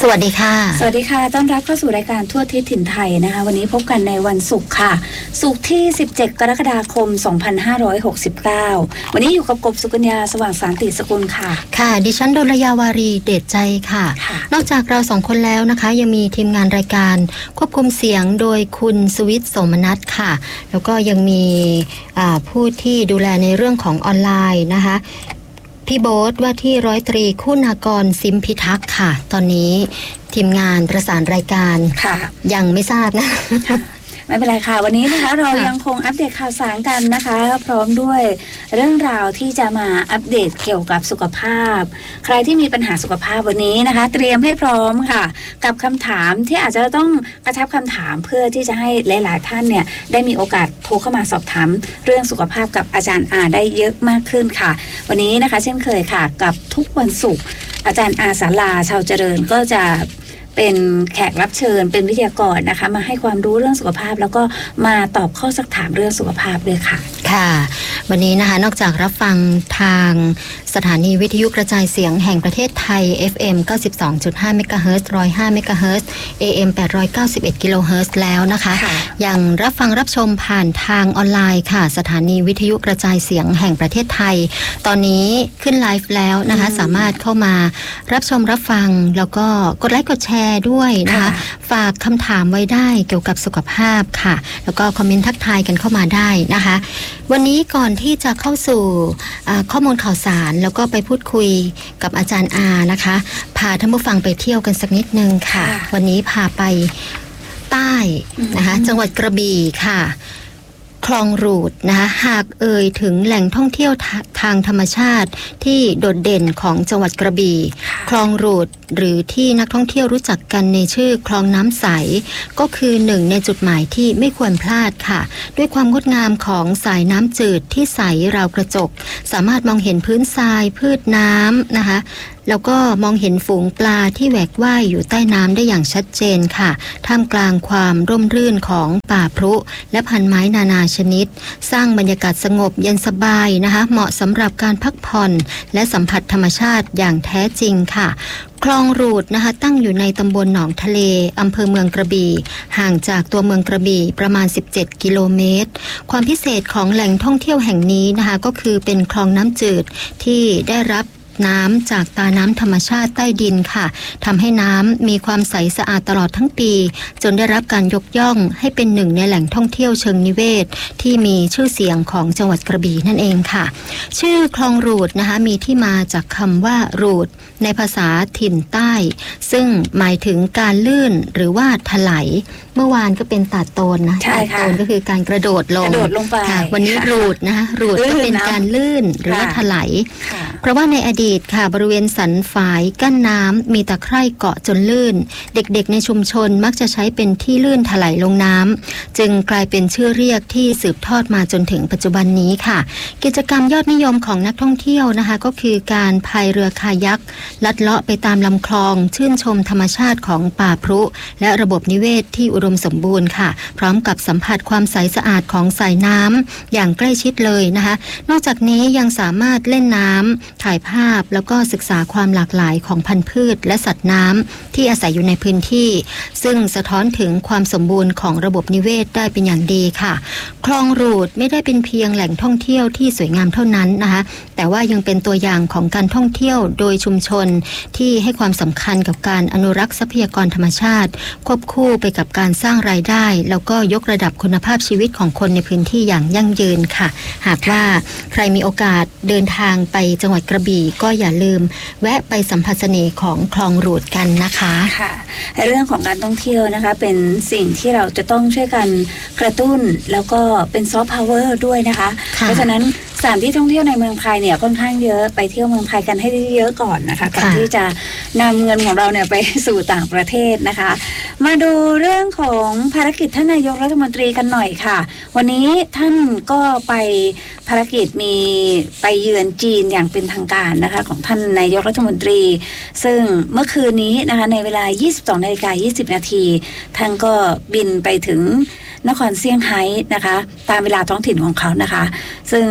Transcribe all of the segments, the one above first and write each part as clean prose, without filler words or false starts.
สวัสดีค่ะสวัสดีค่ะต้อนรับเข้าสู่รายการทั่วทิศถิ่นไทยนะคะวันนี้พบกันในวันศุกร์ค่ะศุกร์ที่17กรกฎาคม2569วันนี้อยู่กับกบสุกัญญาสว่างสานติสกุลค่ะค่ะดิฉันดลยาวารีเดชใจค่ะนอกจากเราสองคนแล้วนะคะยังมีทีมงานรายการควบคุมเสียงโดยคุณสวิทย์โสมนัสค่ะแล้วก็ยังมีผู้ที่ดูแลในเรื่องของออนไลน์นะคะพี่โบ๊ทว่าที่ร้อยตรีคุณากรซิมพิทักษ์ค่ะตอนนี้ทีมงานประสานรายการยังไม่ทราบนะไม่เป็นไรค่ะวันนี้นะคะเรายังคงอัปเดตข่าวสารกันนะคะพร้อมด้วยเรื่องราวที่จะมาอัปเดตเกี่ยวกับสุขภาพใครที่มีปัญหาสุขภาพวันนี้นะคะเตรียมให้พร้อมค่ะกับคำถามที่อาจจะต้องกระชับคำถามเพื่อที่จะให้หลายๆท่านเนี่ยได้มีโอกาสโทรเข้ามาสอบถามเรื่องสุขภาพกับอาจารย์อาได้เยอะมากขึ้นค่ะวันนี้นะคะเช่นเคยค่ะกับทุกวันศุกร์อาจารย์อาศาลาชาวเจริญก็จะเป็นแขกรับเชิญเป็นวิทยากรนะคะมาให้ความรู้เรื่องสุขภาพแล้วก็มาตอบข้อซักถามเรื่องสุขภาพด้วยค่ะค่ะวันนี้นะคะนอกจากรับฟังทางสถานีวิทยุกระจายเสียงแห่งประเทศไทย FM 92.5 เมกะเฮิรตซ์ 105 เมกะเฮิรตซ์ AM 891 กิโลเฮิรตซ์แล้วนะคะยังรับฟังรับชมผ่านทางออนไลน์ค่ะสถานีวิทยุกระจายเสียงแห่งประเทศไทยตอนนี้ขึ้นไลฟ์แล้วนะคะสามารถเข้ามารับชมรับฟังแล้วก็กดไลค์กดแชร์ด้วยนะคะฝากคำถามไว้ได้เกี่ยวกับสุขภาพค่ะแล้วก็คอมเมนต์ทักทายกันเข้ามาได้นะคะวันนี้ก่อนที่จะเข้าสู่ข้อมูลข่าวสารแล้วก็ไปพูดคุยกับอาจารย์อานะคะพาท่านผู้ฟังไปเที่ยวกันสักนิดนึงค่ะวันนี้พาไปใต้นะคะจังหวัดกระบี่ค่ะคลองรูดนะคะหากเอ่ยถึงแหล่งท่องเที่ยวทางธรรมชาติที่โดดเด่นของจังหวัดกระบี่คลองรูดหรือที่นักท่องเที่ยวรู้จักกันในชื่อคลองน้ำใสก็คือหนึ่งในจุดหมายที่ไม่ควรพลาดค่ะด้วยความงดงามของสายน้ำจืดที่ใสราวกระจกสามารถมองเห็นพื้นทรายพืชน้ำนะคะแล้วก็มองเห็นฝูงปลาที่แหวกว่ายอยู่ใต้น้ำได้อย่างชัดเจนค่ะท่ามกลางความร่มรื่นของป่าพรุและพันไม้นานาชนิดสร้างบรรยากาศสงบเย็นสบายนะคะเหมาะสำหรับการพักผ่อนและสัมผัสธรรมชาติอย่างแท้จริงค่ะคลองรูดนะคะตั้งอยู่ในตำบลหนองทะเลอำเภอเมืองกระบี่ห่างจากตัวเมืองกระบี่ประมาณ17 กิโลเมตรความพิเศษของแหล่งท่องเที่ยวแห่งนี้นะคะก็คือเป็นคลองน้ำจืดที่ได้รับน้ำจากตาน้ำธรรมชาติใต้ดินค่ะทำให้น้ำมีความใสสะอาดตลอดทั้งปีจนได้รับการยกย่องให้เป็นหนึ่งในแหล่งท่องเที่ยวเชิงนิเวศที่มีชื่อเสียงของจังหวัดกระบี่นั่นเองค่ะชื่อคลองรูดนะคะมีที่มาจากคำว่ารูดในภาษาถิ่นใต้ซึ่งหมายถึงการลื่นหรือว่าถลายเมื่อวานก็เป็นตาดโตนนะตาดโตนก็คือการกระโดดลงไปวันนี้รูดนะคะรูดก็เป็นการลื่นหรือว่าถลายเพราะว่าในอดีตค่ะบริเวณสันฝายกั้นน้ำมีตะไคร่เกาะจนลื่นเด็กๆในชุมชนมักจะใช้เป็นที่ลื่นถลายลงน้ำจึงกลายเป็นชื่อเรียกที่สืบทอดมาจนถึงปัจจุบันนี้ค่ะกิจกรรมยอดนิยมของนักท่องเที่ยวนะคะก็คือการพายเรือคายักลัดเลาะไปตามลำคลองชื่นชมธรรมชาติของป่าพรุและระบบนิเวศที่อุดมสมบูรณ์ค่ะพร้อมกับสัมผัสความใสสะอาดของสายน้ำอย่างใกล้ชิดเลยนะคะนอกจากนี้ยังสามารถเล่นน้ำถ่ายภาพแล้วก็ศึกษาความหลากหลายของพันธุ์พืชและสัตว์น้ำที่อาศัยอยู่ในพื้นที่ซึ่งสะท้อนถึงความสมบูรณ์ของระบบนิเวศได้เป็นอย่างดีค่ะคลองรูดไม่ได้เป็นเพียงแหล่งท่องเที่ยวที่สวยงามเท่านั้นนะคะแต่ว่ายังเป็นตัวอย่างของการท่องเที่ยวโดยชุมชนที่ให้ความสำคัญกับการอนุรักษ์ทรัพยากรธรรมชาติควบคู่ไปกับการสร้างรายได้แล้วก็ยกระดับคุณภาพชีวิตของคนในพื้นที่อย่างยั่งยืนค่ะหากว่าใครมีโอกาสเดินทางไปจังหวัดกระบี่ก็อย่าลืมแวะไปสัมผัสเสน่ห์ของคลองรูดกันนะคะค่ะเรื่องของการท่องเที่ยวนะคะเป็นสิ่งที่เราจะต้องช่วยกันกระตุ้นแล้วก็เป็นซอฟต์พาวเวอร์ด้วยนะคะเพราะฉะนั้นสถานที่ท่องเที่ยวในเมืองไทยเนี่ยค่อนข้างเยอะไปเที่ยวเมืองไทยกันให้เยอะก่อนนะคะก่อนที่จะนำเงินของเราเนี่ยไปสู่ต่างประเทศนะคะมาดูเรื่องของภารกิจท่านนายกรัฐมนตรีกันหน่อยค่ะวันนี้ท่านก็ไปภารกิจมีไปเยือนจีนอย่างเป็นทางการนะคะของท่านนายกรัฐมนตรีซึ่งเมื่อคืนนี้นะคะในเวลา 22:20 นาทีท่านก็บินไปถึงนครเซี่ยงไฮ้นะคะตามเวลาท้องถิ่นของเขานะคะซึ่งได้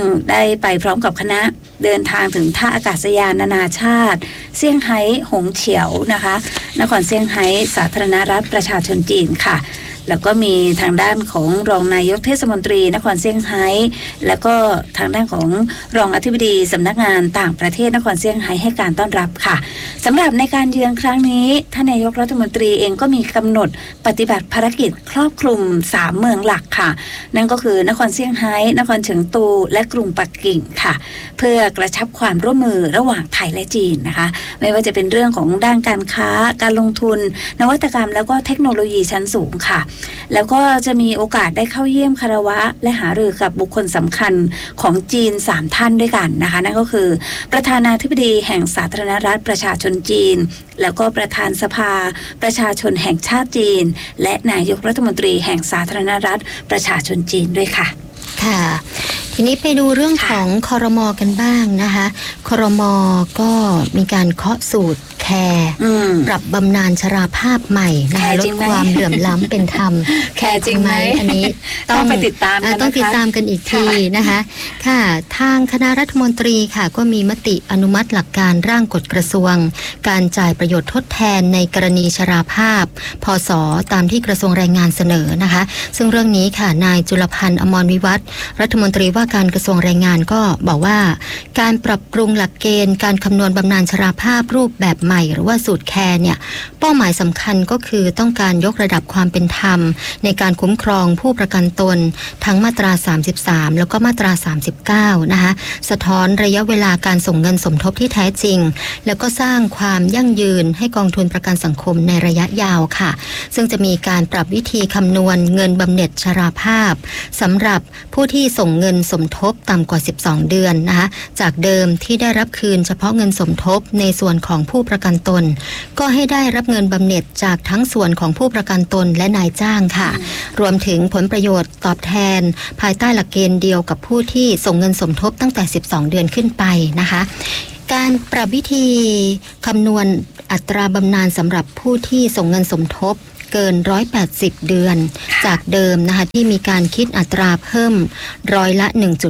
ได้ไปพร้อมกับคณะเดินทางถึงท่าอากาศยานนานาชาติเซี่ยงไฮ้หงเฉียวนะคะนครเซี่ยงไฮ้สาธารณรัฐประชาชนจีนค่ะแล้วก็มีทางด้านของรองนายกเทศมนตรีนครเซี่ยงไฮ้แล้วก็ทางด้านของรองอธิบดีสำนักงานต่างประเทศนครเซี่ยงไฮ้ให้การต้อนรับค่ะสำหรับในการเยือนครั้งนี้ท่านนายกรัฐมนตรีเองก็มีกำหนดปฏิบัติภารกิจครอบคลุม3เมืองหลักค่ะนั่นก็คือนครเซี่ยงไฮ้นครเฉิงตูและกรุงปักกิ่งค่ะเพื่อกระชับความร่วมมือระหว่างไทยและจีนนะคะไม่ว่าจะเป็นเรื่องของด้านการค้าการลงทุนนวัตกรรมแล้วก็เทคโนโลยีชั้นสูงค่ะแล้วก็จะมีโอกาสได้เข้าเยี่ยมคารวะและหารือกับบุคคลสำคัญของจีน3ท่านด้วยกันนะคะนั่นก็คือประธานาธิบดีแห่งสาธารณรัฐประชาชนจีนแล้วก็ประธานสภาประชาชนแห่งชาติจีนและนายกรัฐมนตรีแห่งสาธารณรัฐประชาชนจีนด้วยค่ะค่ะทีนี้ไปดูเรื่องของครม.กันบ้างนะคะครม.ก็มีการเคาะสูตรแคร์ปรับบำนาญชราภาพใหม่นะคะลดความเหลื่อมล้ำเป็นธรรมแคร์จริงไหมอันนี้ต้องไปติดตามกันต้องติดตามกันอีกทีนะคะค่ะทางคณะรัฐมนตรีค่ะก็มีมติอนุมัติหลักการร่างกฎกระทรวงการจ่ายประโยชน์ทดแทนในกรณีชราภาพพศตามที่กระทรวงแรงงานเสนอนะคะซึ่งเรื่องนี้ค่ะนายจุลพันธ์อมรวิวัฒน์รัฐมนตรีว่าการกระทรวงแรงงานก็บอกว่าการปรับปรุงหลักเกณฑ์การคำนวณบำนาญชราภาพรูปแบบใหม่หรือว่าสูตรแคร์เนี่ยเป้าหมายสำคัญก็คือต้องการยกระดับความเป็นธรรมในการคุ้มครองผู้ประกันตนทั้งมาตรา33แล้วก็มาตรา39นะคะสะท้อนระยะเวลาการส่งเงินสมทบที่แท้จริงแล้วก็สร้างความยั่งยืนให้กองทุนประกันสังคมในระยะยาวค่ะซึ่งจะมีการปรับวิธีคำนวณเงินบำเหน็จชราภาพสำหรับผู้ที่ส่งเงินสมทบต่ำกว่า12เดือนนะคะจากเดิมที่ได้รับคืนเฉพาะเงินสมทบในส่วนของผู้ประกันตนก็ให้ได้รับเงินบำเหน็จจากทั้งส่วนของผู้ประกันตนและนายจ้างค่ะรวมถึงผลประโยชน์ตอบแทนภายใต้หลักเกณฑ์เดียวกับผู้ที่ส่งเงินสมทบตั้งแต่12เดือนขึ้นไปนะคะการปรับวิธีคำนวณอัตราบำนาญสำหรับผู้ที่ส่งเงินสมทบเกิน180เดือนจากเดิมนะคะที่มีการคิดอัตราเพิ่มร้อยละ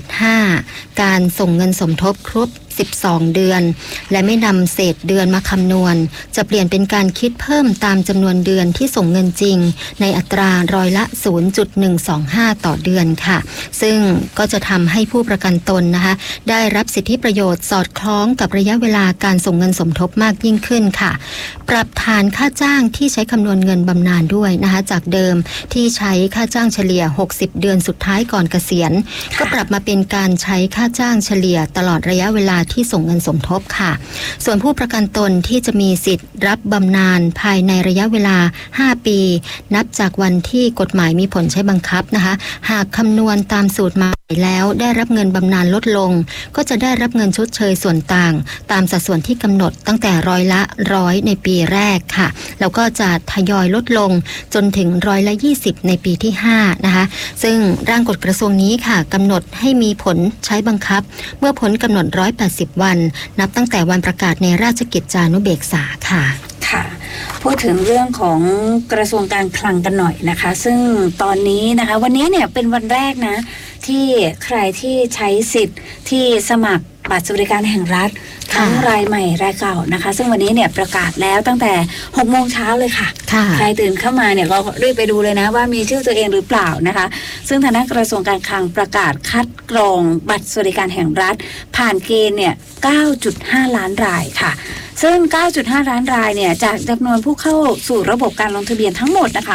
1.5 การส่งเงินสมทบครบ12เดือนและไม่นำเศษเดือนมาคำนวณจะเปลี่ยนเป็นการคิดเพิ่มตามจำนวนเดือนที่ส่งเงินจริงในอัตราร้อยละ 0.125 ต่อเดือนค่ะซึ่งก็จะทำให้ผู้ประกันตนนะคะได้รับสิทธิประโยชน์สอดคล้องกับระยะเวลาการส่งเงินสมทบมากยิ่งขึ้นค่ะปรับฐานค่าจ้างที่ใช้คำนวณเงินบำนาญด้วยนะคะจากเดิมที่ใช้ค่าจ้างเฉลี่ย60เดือนสุดท้ายก่อนเกษียณก็ปรับมาเป็นการใช้ค่าจ้างเฉลี่ยตลอดระยะเวลาที่ส่งเงินสมทบค่ะส่วนผู้ประกันตนที่จะมีสิทธิ์รับบำนาญภายในระยะเวลา5ปีนับจากวันที่กฎหมายมีผลใช้บังคับนะคะหากคำนวณตามสูตรใหม่แล้วได้รับเงินบำนาญลดลงก็จะได้รับเงินชดเชยส่วนต่างตามสัดส่วนที่กำหนดตั้งแต่ร้อยละ100ในปีแรกค่ะแล้วก็จะทยอยลดลงจนถึงร้อยละ20ในปีที่5นะคะซึ่งร่างกฎกระทรวงนี้ค่ะกำหนดให้มีผลใช้บังคับเมื่อพ้นกำหนด180วันนับตั้งแต่วันประกาศในราชกิจจานุเบกษาค่ะค่ะพูดถึงเรื่องของกระทรวงการคลังกันหน่อยนะคะซึ่งตอนนี้นะคะวันนี้เนี่ยเป็นวันแรกนะที่ใครที่ใช้สิทธิ์ที่สมัครบัตรสวัสดิการแห่งรัฐทั้งรายใหม่รายเก่านะคะซึ่งวันนี้เนี่ยประกาศแล้วตั้งแต่6โมงเช้าเลยค่ะใครตื่นเข้ามาเนี่ยก็รีบไปดูเลยนะว่ามีชื่อตัวเองหรือเปล่านะคะซึ่งทางด้านกระทรวงการคลังประกาศคัดกรองบัตรสวัสดิการแห่งรัฐผ่านเกณฑ์เนี่ย 9.5 ล้านรายค่ะซึ่ง 9.5 ล้านรายเนี่ยจากจำนวนผู้เข้าสู่ระบบการลงทะเบียนทั้งหมดนะคะ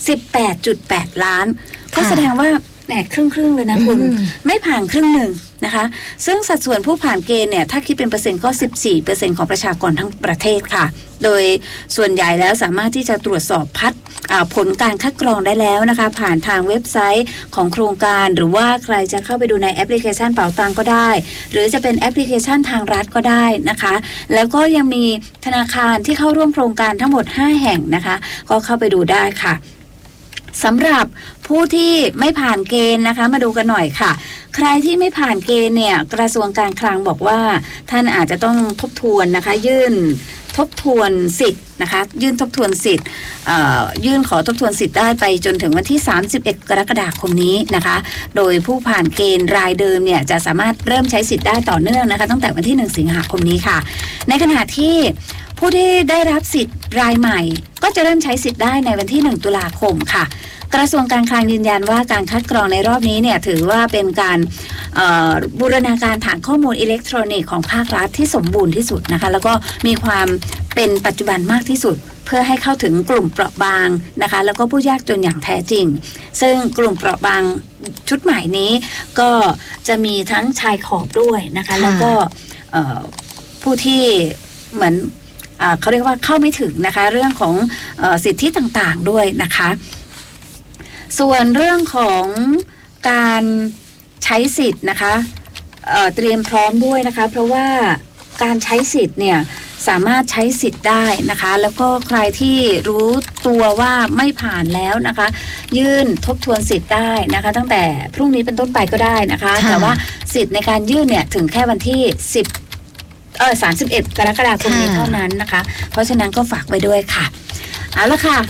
18.8 ล้านก็แสดงว่าครึ่งเลยนะคุณไม่ผ่านครึ่งหนึ่งนะคะซึ่งสัดส่วนผู้ผ่านเกณฑ์เนี่ยถ้าคิดเป็นเปอร์เซ็นต์ก็ 14% ของประชากรทั้งประเทศค่ะโดยส่วนใหญ่แล้วสามารถที่จะตรวจสอบผลการคัดกรองได้แล้วนะคะผ่านทางเว็บไซต์ของโครงการหรือว่าใครจะเข้าไปดูในแอปพลิเคชันเป๋าตังก็ได้หรือจะเป็นแอปพลิเคชันทางรัฐก็ได้นะคะแล้วก็ยังมีธนาคารที่เข้าร่วมโครงการทั้งหมด5แห่งนะคะก็เข้าไปดูได้ค่ะสำหรับผู้ที่ไม่ผ่านเกณฑ์นะคะมาดูกันหน่อยค่ะใครที่ไม่ผ่านเกณฑ์เนี่ยกระทรวงการคลังบอกว่าท่านอาจจะต้องทบทวนนะคะยื่นทบทวนสิทธิ์นะคะยื่นทบทวนสิทธิ์ยื่นขอทบทวนสิทธิ์ได้ไปจนถึงวันที่31กรกฎาคมนี้นะคะโดยผู้ผ่านเกณฑ์รายเดิมเนี่ยจะสามารถเริ่มใช้สิทธิ์ได้ต่อเนื่องนะคะตั้งแต่วันที่1สิงหาคมนี้ค่ะในขณะที่ผู้ที่ได้รับสิทธิ์รายใหม่ก็จะเริ่มใช้สิทธิ์ได้ในวันที่1ตุลาคมค่ะกระทรวงการคลังยืนยันว่าการคัดกรองในรอบนี้เนี่ยถือว่าเป็นการบูรณาการฐานข้อมูลอิเล็กทรอนิกส์ของภาครัฐที่สมบูรณ์ที่สุดนะคะแล้วก็มีความเป็นปัจจุบันมากที่สุดเพื่อให้เข้าถึงกลุ่มเปราะบางนะคะแล้วก็ผู้ยากจนอย่างแท้จริงซึ่งกลุ่มเปราะบางชุดใหม่นี้ก็จะมีทั้งชายขอบด้วยนะคะแล้วก็ผู้ที่เหมือนเขาเรียกว่าเข้าไม่ถึงนะคะเรื่องของสิทธิต่างๆด้วยนะคะส่วนเรื่องของการใช้สิทธิ์นะคะเตรียมพร้อมด้วยนะคะเพราะว่าการใช้สิทธิ์เนี่ยสามารถใช้สิทธิ์ได้นะคะแล้วก็ใครที่รู้ตัวว่าไม่ผ่านแล้วนะคะยื่นทบทวนสิทธิ์ได้นะคะตั้งแต่พรุ่งนี้เป็นต้นไปก็ได้นะคะแต่ว่าสิทธิ์ในการยื่นเนี่ยถึงแค่วันที่31กรกฎาคมนี้เท่านั้นนะคะเพราะฉะนั้นก็ฝากไว้ด้วยค่ะเอาละค่ะ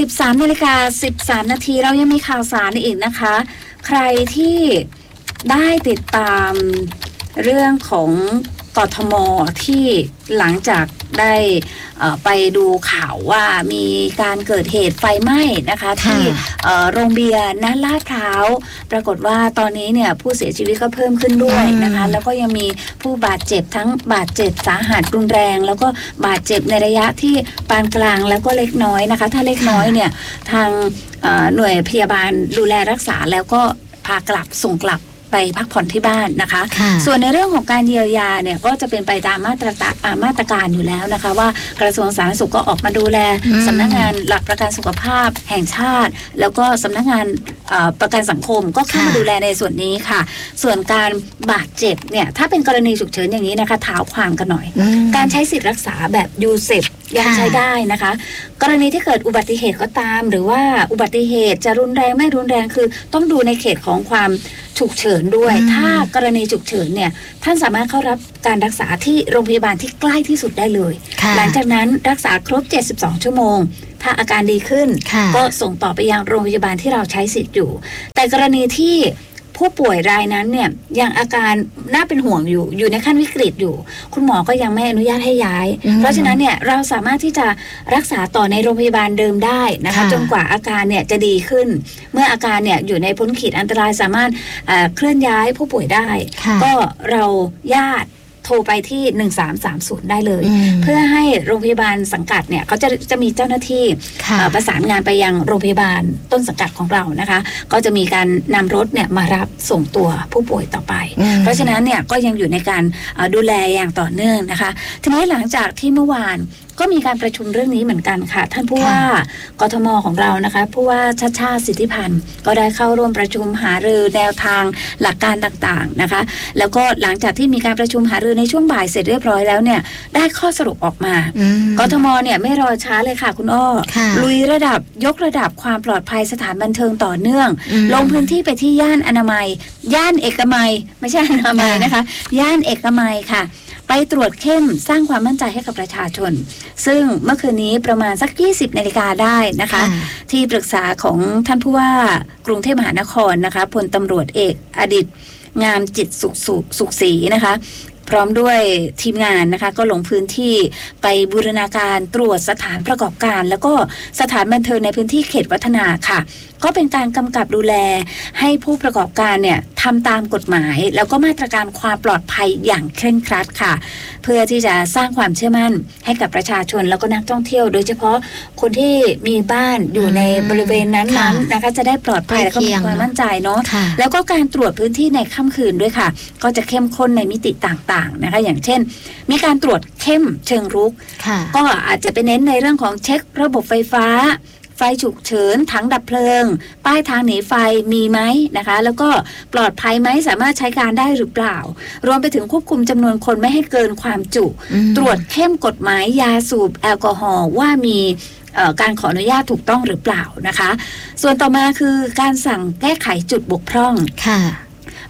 13:13 นาทีเรายังมีข่าวสารอีกนะคะใครที่ได้ติดตามเรื่องของกทมที่หลังจากได้ไปดูข่าวว่ามีการเกิดเหตุไฟไหม้นะคะที่โรงเบียร์ณลาดพร้าวปรากฏว่าตอนนี้เนี่ยผู้เสียชีวิตก็เพิ่มขึ้นด้วยนะคะแล้วก็ยังมีผู้บาดเจ็บทั้งบาดเจ็บสาหัสรุนแรงแล้วก็บาดเจ็บในระยะที่ปานกลางแล้วก็เล็กน้อยนะคะถ้าเล็กน้อยเนี่ยทางหน่วยพยาบาลดูแลรักษาแล้วก็พากลับส่งกลับไปพักผ่อนที่บ้านนะคะส่วนในเรื่องของการเยียวยาเนี่ยก็จะเป็นไปตามมาตรการอยู่แล้วนะคะว่ากระทรวงสาธารณสุขก็ออกมาดูแลสำนักงานหลักประกันสุขภาพแห่งชาติแล้วก็สำนักงานประกันสังคมก็เข้ามาดูแลในส่วนนี้ค่ะส่วนการบาดเจ็บเนี่ยถ้าเป็นกรณีฉุกเฉินอย่างนี้นะคะเท้าความกันหน่อยการใช้สิทธิรักษาแบบยูเซปยังใช้ได้นะคะกรณีที่เกิดอุบัติเหตุก็ตามหรือว่าอุบัติเหตุจะรุนแรงไม่รุนแรงคือต้องดูในเขตของความฉุกเฉินด้วยถ้ากรณีฉุกเฉินเนี่ยท่านสามารถเข้ารับการรักษาที่โรงพยาบาลที่ใกล้ที่สุดได้เลยหลังจากนั้นรักษาครบ72ชั่วโมงถ้าอาการดีขึ้นก็ส่งต่อไปยังโรงพยาบาลที่เราใช้สิทธิ์อยู่แต่กรณีที่ผู้ป่วยรายนั้นเนี่ยยังอาการน่าเป็นห่วงอยู่ในขั้นวิกฤตอยู่คุณหมอก็ยังไม่อนุญาตให้ย้ายเพราะฉะนั้นเนี่ยเราสามารถที่จะรักษาต่อในโรงพยาบาลเดิมได้นะคะจนกว่าอาการเนี่ยจะดีขึ้นเมื่ออาการเนี่ยอยู่ในพ้นขีดอันตรายสามารถเคลื่อนย้ายผู้ป่วยได้ก็เราญาติโทรไปที่1330ได้เลยเพื่อให้โรงพยาบาลสังกัดเนี่ยเขาจะมีเจ้าหน้าที่ประสานงานไปยังโรงพยาบาลต้นสังกัดของเรานะคะก็จะมีการนำรถเนี่ยมารับส่งตัวผู้ป่วยต่อไปเพราะฉะนั้นเนี่ยก็ยังอยู่ในการดูแลอย่างต่อเนื่องนะคะทีนี้หลังจากที่เมื่อวานก็มีการประชุมเรื่องนี้เหมือนกันค่ะท่านผู้ว่ากทมของเรานะคะผู้ว่าชาติชาติสิทธิพันธ์ก็ได้เข้าร่วมประชุมหารือแนวทางหลักการต่างๆนะคะแล้วก็หลังจากที่มีการประชุมหารือในช่วงบ่ายเสร็จเรียบร้อยแล้วเนี่ยได้ข้อสรุปออกมากทมเนี่ยไม่รอช้าเลยค่ะคุณอ้อลุยยกระดับความปลอดภัยสถานบันเทิงต่อเนื่องลงพื้นที่ไปที่ย่านอนามัยย่านเอกมัยไม่ใช่อนามัยนะคะย่านเอกมัยค่ะไปตรวจเข้มสร้างความมั่นใจให้กับประชาชนซึ่งเมื่อคืนนี้ประมาณสัก 20 นาฬิกาได้นะคะที่ปรึกษาของท่านผู้ว่ากรุงเทพมหานครนะคะพลตำรวจเอกอดิษฐ์งามจิตสุขศรีนะคะพร้อมด้วยทีมงานนะคะก็ลงพื้นที่ไปบูรณาการตรวจสถานประกอบการแล้วก็สถานบันเทิงในพื้นที่เขตวัฒนาค่ะก็เป็นการกำกับดูแลให้ผู้ประกอบการเนี่ยทำตามกฎหมายแล้วก็มาตรการความปลอดภัยอย่างเคร่งครัดค่ะเพื่อที่จะสร้างความเชื่อมั่นให้กับประชาชนแล้วก็นักท่องเที่ยวโดยเฉพาะคนที่มีบ้านอยู่ในบริเวณนั้นนะคะจะได้ปลอดภัยและก็มีความมั่นใจเนาะแล้วก็การตรวจพื้นที่ในค่ำคืนด้วยค่ะก็จะเข้มข้นในมิติต่างๆนะคะอย่างเช่นมีการตรวจเข้มเชิงรุกก็อาจจะไปเน้นในเรื่องของเช็คระบบไฟฟ้าไฟฉุกเฉินถังดับเพลิงป้ายทางหนีไฟมีไหมนะคะแล้วก็ปลอดภัยไหมสามารถใช้การได้หรือเปล่ารวมไปถึงควบคุมจำนวนคนไม่ให้เกินความจุตรวจเข้มกฎหมายยาสูบแอลกอฮอล์ว่ามีการขออนุญาตถูกต้องหรือเปล่านะคะส่วนต่อมาคือการสั่งแก้ไขจุดบกพร่องค่ะ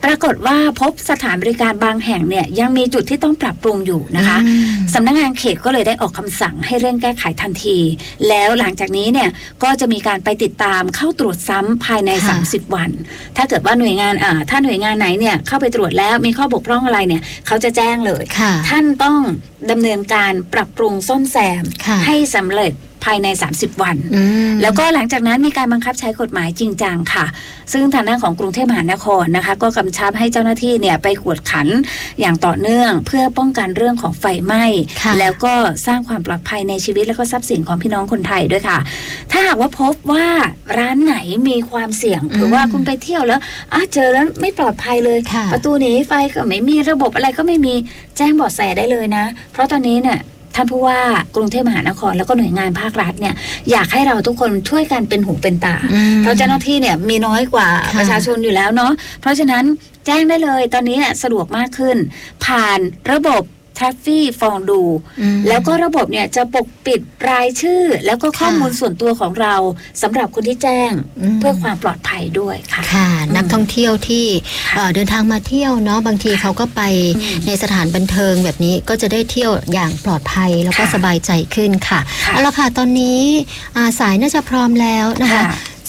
ปรากฏว่าพบสถานบริการบางแห่งเนี่ยยังมีจุดที่ต้องปรับปรุงอยู่นะคะสำนักงานเขตก็เลยได้ออกคำสั่งให้เร่งแก้ไขทันทีแล้วหลังจากนี้เนี่ยก็จะมีการไปติดตามเข้าตรวจซ้ำภายใน30 วันถ้าเกิดว่าหน่วยงานถ้าหน่วยงานไหนเนี่ยเข้าไปตรวจแล้วมีข้อบกพร่องอะไรเนี่ยเขาจะแจ้งเลยท่านต้องดำเนินการปรับปรุงซ่อมแซมให้สำเร็จภายใน30 วันแล้วก็หลังจากนั้นมีการบังคับใช้กฎหมายจริงจังค่ะซึ่งทางด้านของกรุงเทพมหานครนะคะก็กำชับให้เจ้าหน้าที่เนี่ยไปกวดขันอย่างต่อเนื่องเพื่อป้องกันเรื่องของไฟไหม้แล้วก็สร้างความปลอดภัยในชีวิตและก็ทรัพย์สินของพี่น้องคนไทยด้วยค่ะถ้าหากว่าพบว่าร้านไหนมีความเสี่ยงหรือว่าคุณไปเที่ยวแล้วเจอแล้วไม่ปลอดภัยเลยประตูหนีไฟก็ไม่มีระบบอะไรก็ไม่มีแจ้งเบาะแสได้เลยนะเพราะตอนนี้เนี่ยท่านผู้ว่ากรุงเทพมหานครแล้วก็หน่วยงานภาครัฐเนี่ยอยากให้เราทุกคนช่วยกันเป็นหูเป็นตาเพราะเจ้าหน้าที่เนี่ยมีน้อยกว่าประชาชนอยู่แล้วเนาะเพราะฉะนั้นแจ้งได้เลยตอนนี้สะดวกมากขึ้นผ่านระบบTraffic Fondu แล้วก็ระบบเนี่ยจะปกปิดรายชื่อแล้วก็ข้อมูลส่วนตัวของเราสำหรับคนที่แจ้งเพื่อความปลอดภัยด้วยค่ะนักท่องเที่ยวที่เดินทางมาเที่ยวเนาะบางทีเขาก็ไปในสถานบันเทิงแบบนี้ก็จะได้เที่ยวอย่างปลอดภัยแล้วก็สบายใจขึ้นค่ะเอาละค่ะตอนนี้สายน่าจะพร้อมแล้วนะคะ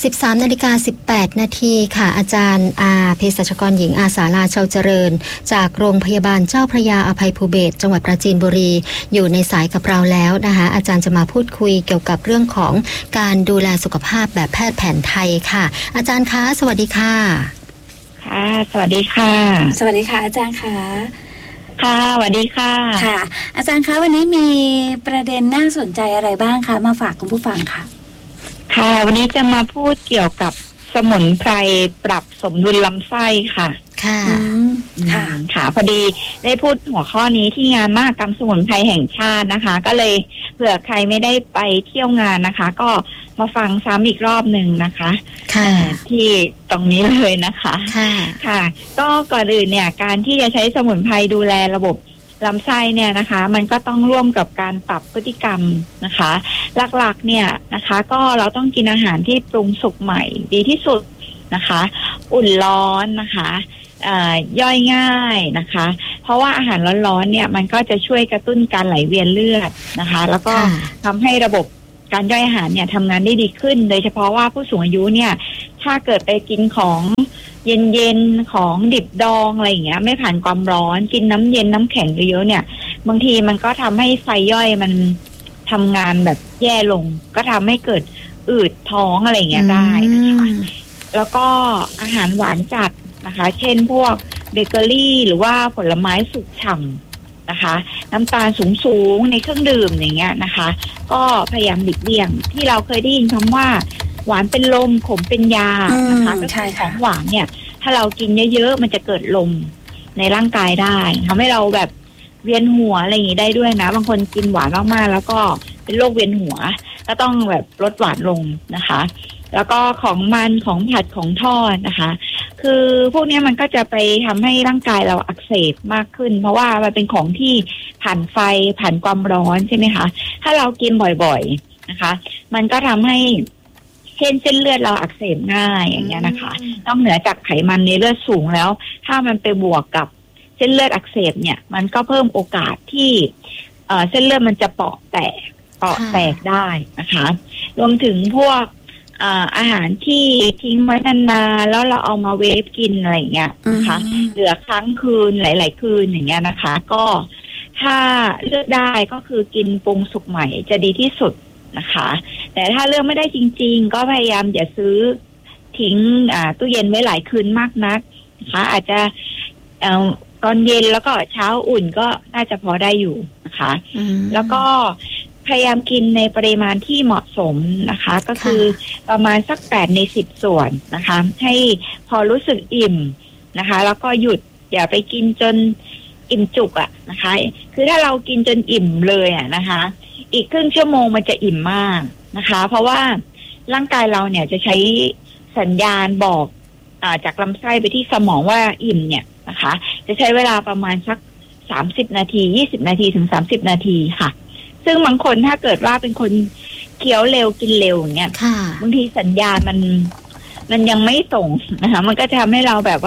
13:18 นาทีค่ะอาจารย์เภสัชกรหญิงอาสาลาเชาเจริญจากโรงพยาบาลเจ้าพระยาอภัยภูเบศรจังหวัดปราจีนบุรีอยู่ในสายกับเราแล้วนะคะอาจารย์จะมาพูดคุยเกี่ยวกับเรื่องของการดูแลสุขภาพแบบแพทย์แผนไทยค่ะอาจารย์คะสวัสดีค่ะค่ะสวัสดีค่ะสวัสดีค่ะอาจารย์ค่ะค่ะสวัสดีค่ะค่ะอาจารย์คะวันนี้มีประเด็นน่าสนใจอะไรบ้างคะมาฝากคุณผู้ฟังค่ะค่ะวันนี้จะมาพูดเกี่ยวกับสมุนไพรปรับสมดุลลำไส้ค่ะค่ะพอดีได้พูดหัวข้อนี้ที่งานมหกรรมสมุนไพรแห่งชาตินะคะก็เลยเผื่อใครไม่ได้ไปเที่ยวงานนะคะก็มาฟังซ้ำอีกรอบหนึ่งนะคะที่ตรงนี้เลยนะคะค่ะก็ก่อนอื่นเนี่ยการที่จะใช้สมุนไพรดูแลระบบลำไส้เนี่ยนะคะมันก็ต้องร่วมกับการปรับพฤติกรรมนะคะหลักๆเนี่ยนะคะก็เราต้องกินอาหารที่ปรุงสุกใหม่ดีที่สุดนะคะอุ่นร้อนนะคะย่อยง่ายนะคะเพราะว่าอาหารร้อนๆเนี่ยมันก็จะช่วยกระตุ้นการไหลเวียนเลือดนะคะแล้วก็ทำให้ระบบการย่อยอาหารเนี่ยทำงานได้ดีขึ้นโดยเฉพาะว่าผู้สูงอายุเนี่ยถ้าเกิดไปกินของเย็นๆของดิบดองอะไรอย่างเงี้ยไม่ผ่านความร้อนกินน้ำเย็นน้ำแข็งเยอะๆเนี่ยบางทีมันก็ทำให้ไฟย่อยมันทำงานแบบแย่ลงก็ทำให้เกิดอืดท้องอะไรอย่างเงี้ยได้นะคะแล้วก็อาหารหวานจัดนะคะเช่นพวกเบเกอรี่หรือว่าผลไม้สุกฉ่ำนะคะน้ำตาลสูงๆในเครื่องดื่มอย่างเงี้ยนะคะก็พยายามหลีกเลี่ยงที่เราเคยได้ยินคำว่าหวานเป็นลมขมเป็นยานะคะก็คือของหวานเนี่ยถ้าเรากินเยอะๆมันจะเกิดลมในร่างกายได้ทำให้เราแบบเวียนหัวอะไรอย่างนี้ได้ด้วยนะบางคนกินหวานมากๆแล้วก็เป็นโรคเวียนหัวก็ต้องแบบลดหวานลงนะคะแล้วก็ของมันของผัดของทอดนะคะคือพวกนี้มันก็จะไปทำให้ร่างกายเราอักเสบมากขึ้นเพราะว่ามันเป็นของที่ผ่านไฟผ่านความร้อนใช่ไหมคะถ้าเรากินบ่อยๆนะคะมันก็ทำให้เส้นเลือดเราอักเสบง่ายอย่างเงี้ยนะคะนอกเหนือจากไขมันในเลือดสูงแล้วถ้ามันไปบวกกับเส้นเลือดอักเสบเนี่ยมันก็เพิ่มโอกาสที่เส้นเลือดมันจะเปราะแตกได้นะคะรวมถึงพวกอาหารที่ทิ้งไว้นานๆแล้วเราเอามาเวฟกินอะไรอย่างเงี้ยนะคะเหลือค้างคืนหลายๆคืนอย่างเงี้ยนะคะก็ถ้าเลือกได้ก็คือกินปรุงสุกใหม่จะดีที่สุดนะคะแต่ถ้าเลือกไม่ได้จริงๆก็พยายามอย่าซื้อทิ้งตู้เย็นไว้หลายคืนมากนักนะคะอาจจะตอนเย็นแล้วก็เช้าอุ่นก็น่าจะพอได้อยู่นะคะแล้วก็พยายามกินในปริมาณที่เหมาะสมนะคะก็คือประมาณสัก8 ใน 10 ส่วนนะคะให้พอรู้สึกอิ่มนะคะแล้วก็หยุดอย่าไปกินจนอิ่มจุกนะคะคือถ้าเรากินจนอิ่มเลยนะคะอีกครึ่งชั่วโมงมันจะอิ่มมากนะคะเพราะว่าร่างกายเราเนี่ยจะใช้สัญญาณบอกจากลำไส้ไปที่สมองว่าอิ่มเนี่ยนะคะจะใช้เวลาประมาณสัก30 นาที20 นาทีถึง30 นาทีค่ะซึ่งบางคนถ้าเกิดว่าเป็นคนเคี้ยวเร็วกินเร็วอย่างเงี้ยบางทีสัญญาณมันยังไม่ส่งนะคะมันก็จะทำให้เราแบบว่า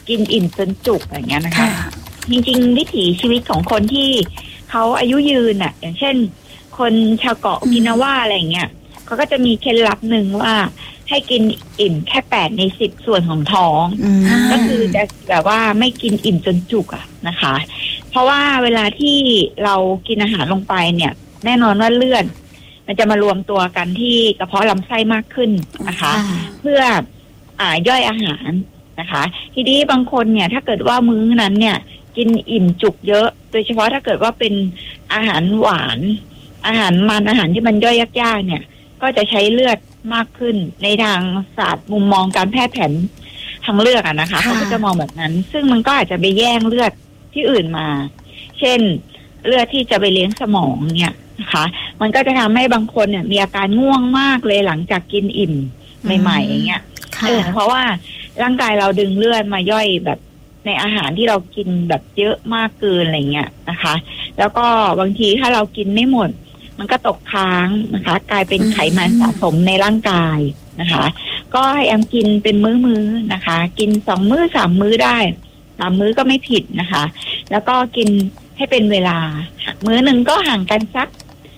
กินอิ่มจนจุกอย่างเงี้ยนะคะจริงๆวิถีชีวิตของคนที่เขาอายุยืนอย่างเช่นคนชาวเกาะโอกินาวาอะไรเงี้ยเขาก็จะมีเคล็ดลับหนึ่งว่าให้กินอิ่มแค่8 ใน 10ส่วนของท้องก็คือจะแบบว่าไม่กินอิ่มจนจุกนะคะ เพราะว่าเวลาที่เรากินอาหารลงไปเนี่ยแน่นอนว่าเลือดมันจะมารวมตัวกันที่กระเพาะลำไส้มากขึ้นนะคะเพื่อย่อยอาหารนะคะทีนี้บางคนเนี่ยถ้าเกิดว่ามื้อนั้นเนี่ยกินอิ่มจุกเยอะโดยเฉพาะถ้าเกิดว่าเป็นอาหารหวานอาหารมันอาหารที่มันย่อยยากๆเนี่ยก็จะใช้เลือดมากขึ้นในทางศาสตร์มุมมองการแพทย์แผนทางเลือกนะคะเขาก็จะมองแบบนั้นซึ่งมันก็อาจจะไปแย่งเลือดที่อื่นมาเช่นเลือดที่จะไปเลี้ยงสมองเนี่ยนะคะมันก็จะทำให้บางคนเนี่ยมีอาการง่วงมากเลยหลังจากกินอิ่มใหม่ๆอย่างเงี้ยเพราะว่าร่างกายเราดึงเลือดมาย่อยแบบในอาหารที่เรากินแบบเยอะมากเกินอะไรเงี้ยนะคะแล้วก็บางทีถ้าเรากินไม่หมดมันก็ตกค้างนะคะกลายเป็นไขมันสะสมในร่างกายนะคะก็ให้กินเป็นมื้อๆนะคะกิน2 มื้อ3 มื้อได้3 มื้อก็ไม่ผิดนะคะแล้วก็กินให้เป็นเวลามื้อหนึ่งก็ห่างกันสัก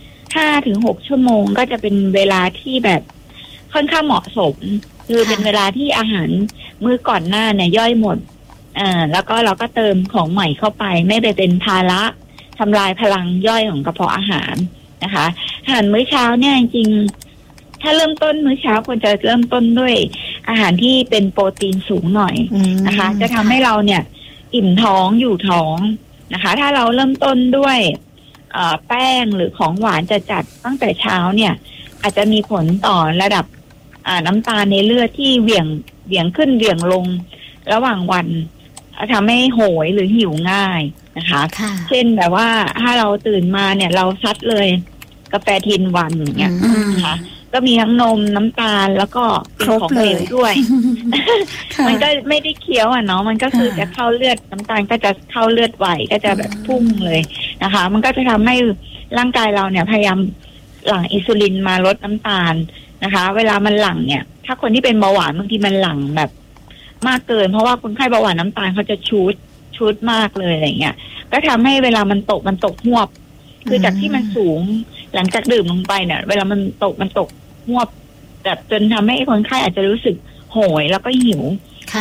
5-6 ชั่วโมงก็จะเป็นเวลาที่แบบค่อนข้างเหมาะสมคือเป็นเวลาที่อาหารมื้อก่อนหน้าเนี่ยย่อยหมดแล้วก็เราก็เติมของใหม่เข้าไปไม่ไปเป็นภาระทำลายพลังย่อยของกระเพาะอาหารนะคะอาหารมื้อเช้าเนี่ยจริงๆถ้าเริ่มต้นมื้อเช้าควรจะเริ่มต้นด้วยอาหารที่เป็นโปรตีนสูงหน่อยนะคะจะทำให้เราเนี่ยอิ่มท้องอยู่ท้องนะคะถ้าเราเริ่มต้นด้วยแป้งหรือของหวานจัดตั้งแต่เช้าเนี่ยอาจจะมีผลต่อระดับน้ำตาลในเลือดที่เหวี่ยงขึ้นเหวี่ยงลงระหว่างวันทำให้โหยหรือหิวง่ายนะคะเช่นแบบว่าถ้าเราตื่นมาเนี่ยเราซัดเลยกาแฟทีนวันอย่างเงี้ยนะคะก็มีทั้งนมน้ำตาลแล้วก็เป็นของเหลวด้วย มันก็ไม่ได้เคี้ยวเนาะมันก็คือจะเข้าเลือดน้ำตาลก็จะเข้าเลือดไหวก็จะแบบพุ่งเลยนะคะมันก็จะทำให้ร่างกายเราเนี่ยพยายามหลั่งอินซูลินมาลดน้ำตาลนะคะเวลามันหลั่งเนี่ยถ้าคนที่เป็นเบาหวานบางทีมันหลั่งแบบมากเกินเพราะว่าคนไข้เบาหวานน้ำตาลเขาจะชูดมากเลยอะไรเงี้ยก็ทำให้เวลามันตกหวบคือจากที่มันสูงหลังจากดื่มลงไปเนี่ยเวลามันตกหวบแบบจนทำให้คนไข้อาจจะรู้สึกโหยแล้วก็หิว